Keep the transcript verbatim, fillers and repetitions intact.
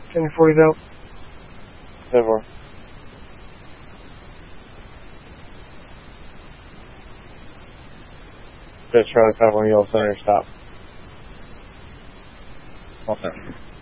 ten forty out. ten four. Just Charlie five one Yellow Center, stop. All set.